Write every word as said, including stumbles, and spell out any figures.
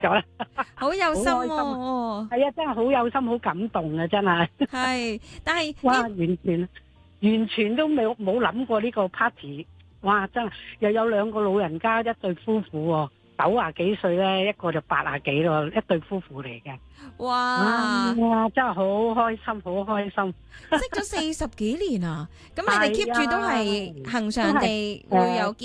咗啦， 好有心好開心喎。 係啊，真係好有心，好感動啊，真係。 係，但係哇， 呢完全完全都冇冇諗過呢個 party，哇，真係又有兩個老人家，一對夫婦喎，九啊幾歲咧，一個就八啊幾咯，一對夫婦嚟嘅。 哇， 哇，真係好開心，好開心。 識咗四十幾年啊！咁你哋 keep 住都係係啊， 恒都係常地會誒有